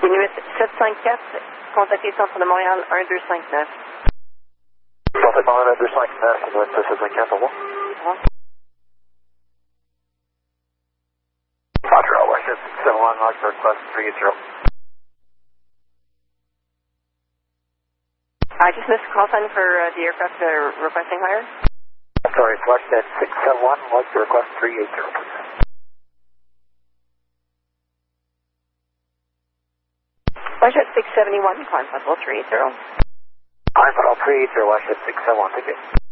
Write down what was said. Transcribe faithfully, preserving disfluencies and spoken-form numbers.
Inuit sept cinq quatre, contactez Centre de Montréal un deux cinq neuf. Centre de Montréal un deux cinq neuf, Inuit sept cinq quatre, au revoir. Roger, Washington six seven one, Roger, request three eight zero. I just missed a call sign for uh, the aircraft uh, requesting hire. Sorry, it's Washington six seven one, Roger, request three eight zero, please. Washington six seventy-one, climb level three eight zero. Climb level three eight zero, Washington six seven one, thank you.